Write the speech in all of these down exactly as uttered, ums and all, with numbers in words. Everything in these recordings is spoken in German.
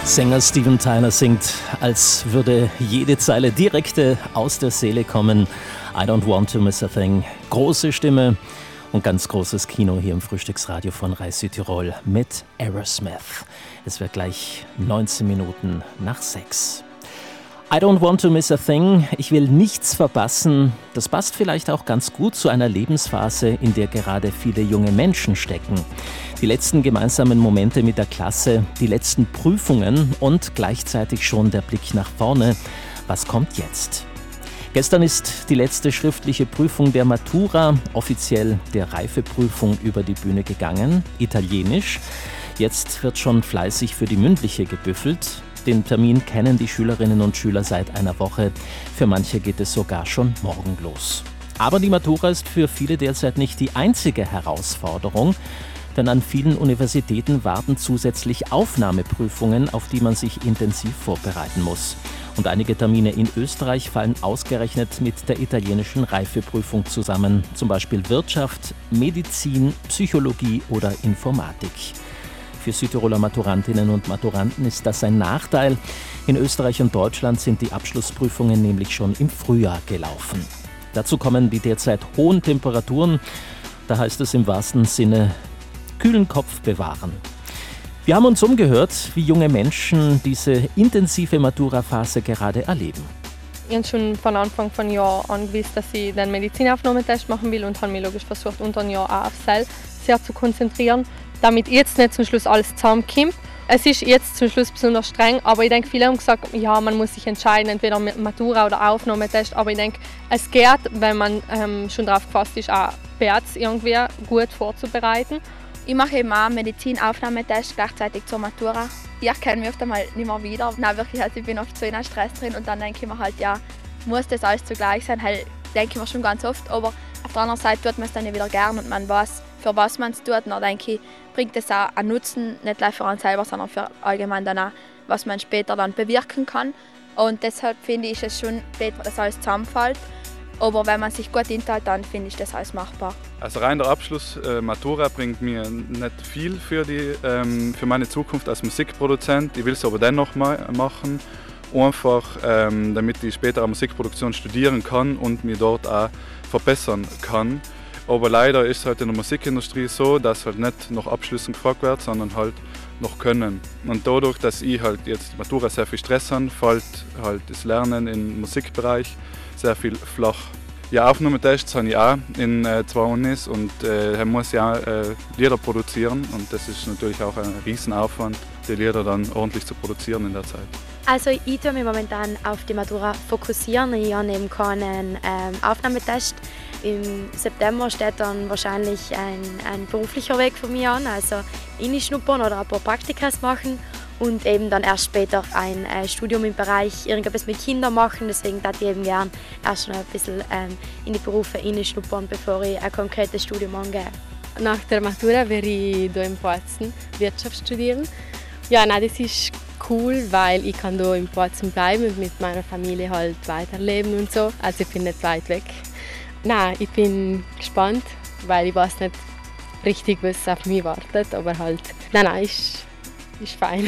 Sänger Steven Tyler singt, als würde jede Zeile direkt aus der Seele kommen. I don't want to miss a thing. Große Stimme und ganz großes Kino hier im Frühstücksradio von Rais Südtirol mit Aerosmith. Es wird gleich neunzehn Minuten nach sechs. I don't want to miss a thing. Ich will nichts verpassen. Das passt vielleicht auch ganz gut zu einer Lebensphase, in der gerade viele junge Menschen stecken. Die letzten gemeinsamen Momente mit der Klasse, die letzten Prüfungen und gleichzeitig schon der Blick nach vorne. Was kommt jetzt? Gestern ist die letzte schriftliche Prüfung der Matura, offiziell der Reifeprüfung, über die Bühne gegangen, Italienisch. Jetzt wird schon fleißig für die mündliche gebüffelt. Den Termin kennen die Schülerinnen und Schüler seit einer Woche. Für manche geht es sogar schon morgen los. Aber die Matura ist für viele derzeit nicht die einzige Herausforderung, denn an vielen Universitäten warten zusätzlich Aufnahmeprüfungen, auf die man sich intensiv vorbereiten muss. Und einige Termine in Österreich fallen ausgerechnet mit der italienischen Reifeprüfung zusammen, zum Beispiel Wirtschaft, Medizin, Psychologie oder Informatik. Für Südtiroler Maturantinnen und Maturanten ist das ein Nachteil. In Österreich und Deutschland sind die Abschlussprüfungen nämlich schon im Frühjahr gelaufen. Dazu kommen die derzeit hohen Temperaturen. Da heißt es im wahrsten Sinne, kühlen Kopf bewahren. Wir haben uns umgehört, wie junge Menschen diese intensive Matura-Phase gerade erleben. Ich habe schon von Anfang des Jahres an gewusst, dass ich den Medizinaufnahmetest machen will und habe mich logisch versucht, unter dem Jahr auch auf Sel sehr zu konzentrieren, damit jetzt nicht zum Schluss alles zusammenkommt. Es ist jetzt zum Schluss besonders streng, aber ich denke, viele haben gesagt, ja, man muss sich entscheiden, entweder mit Matura oder Aufnahmetest. Aber ich denke, es geht, wenn man ähm, schon darauf gefasst ist, auch P E Z irgendwie gut vorzubereiten. Ich mache eben auch Medizinaufnahmetest gleichzeitig zur Matura. Ich erkenne mich oft einmal nicht mehr wieder. Nein, wirklich, also ich bin oft so in einem Stress drin und dann denke ich mir halt, ja, muss das alles zugleich sein? Halt, denke ich mir schon ganz oft, aber auf der anderen Seite tut man es dann wieder gern und man weiß, für was man es tut. Und dann denke ich, bringt es auch einen Nutzen, nicht nur für einen selber, sondern für allgemein dann auch, was man später dann bewirken kann. Und deshalb finde ich es schon blöd, dass das alles zusammenfällt. Aber wenn man sich gut einteilt, dann finde ich das alles machbar. Also rein der Abschluss äh, Matura bringt mir nicht viel für, die, ähm, für meine Zukunft als Musikproduzent. Ich will es aber dennoch mal machen, einfach ähm, damit ich später an Musikproduktion studieren kann und mich dort auch verbessern kann. Aber leider ist es halt in der Musikindustrie so, dass halt nicht nach Abschlüssen gefragt wird, sondern halt noch Können. Und dadurch, dass ich halt jetzt die Matura sehr viel Stress habe, fällt halt das Lernen im Musikbereich sehr viel flach. Ja, Aufnahmetests habe ich auch in äh, zwei Unis und äh, muss ja äh, Lieder produzieren und das ist natürlich auch ein Riesenaufwand, die Lieder dann ordentlich zu produzieren in der Zeit. Also ich tue mich momentan auf die Matura fokussieren. Ich habe eben keinen ähm, Aufnahmetest. Im September steht dann wahrscheinlich ein, ein beruflicher Weg für mich an, also reinschnuppern oder ein paar Praktikas machen und eben dann erst später ein äh, Studium im Bereich irgendetwas mit Kindern machen. Deswegen würde ich eben gerne erst noch ein bisschen ähm, in die Berufe reinschnuppern, bevor ich ein konkretes Studium angehe. Nach der Matura werde ich hier in Bozen Wirtschaft studieren. Ja, nein, das ist cool, weil ich kann hier in Bozen bleiben und mit meiner Familie halt weiterleben und so. Also ich bin nicht weit weg. Nein, ich bin gespannt, weil ich weiß nicht richtig, was auf mich wartet, aber halt, nein, nein, ist, ist fein.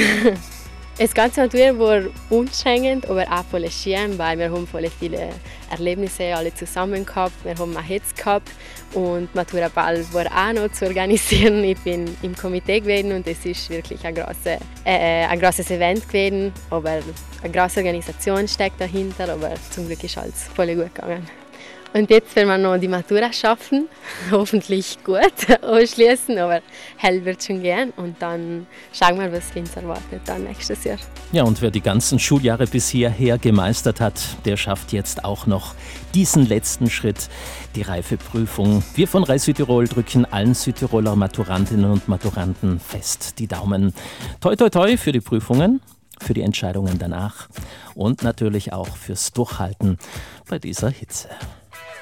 Das ganze Matura war anstrengend, aber auch voll schön, weil wir haben voll viele Erlebnisse alle zusammen gehabt, wir haben auch Hitze gehabt und Matura-Ball war auch noch zu organisieren. Ich bin im Komitee gewesen und es ist wirklich ein, grosse, äh, ein grosses Event gewesen, aber eine grosse Organisation steckt dahinter, aber zum Glück ist alles voll gut gegangen. Und jetzt werden wir noch die Matura schaffen, hoffentlich gut abschließen, aber hell wird schon gehen und dann schauen wir, was uns erwartet dann nächstes Jahr. Ja, und wer die ganzen Schuljahre bis hierher gemeistert hat, der schafft jetzt auch noch diesen letzten Schritt, die Reifeprüfung. Wir von Rais Südtirol drücken allen Südtiroler Maturantinnen und Maturanten fest die Daumen. Toi, toi, toi für die Prüfungen, für die Entscheidungen danach und natürlich auch fürs Durchhalten bei dieser Hitze.